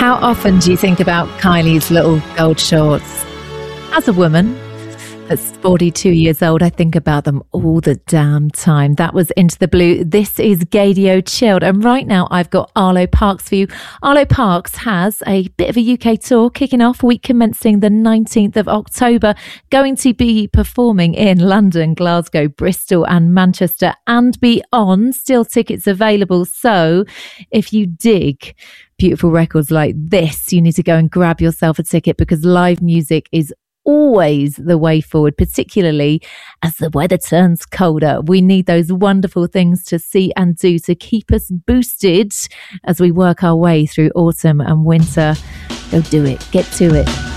How often do you think about Kylie's little gold shorts? As a woman that's 42 years old, I think about them all the damn time. That was Into the Blue. This is Gaydio Chilled. And right now I've got Arlo Parks for you. Arlo Parks has a bit of a UK tour kicking off week commencing the 19th of October. Going to be performing in London, Glasgow, Bristol and Manchester and beyond. Still tickets available. So if you dig beautiful records like this, you need to go and grab yourself a ticket because live music is always the way forward, particularly as the weather turns colder. We need those wonderful things to see and do to keep us boosted as we work our way through autumn and winter. Go do it. Get to it.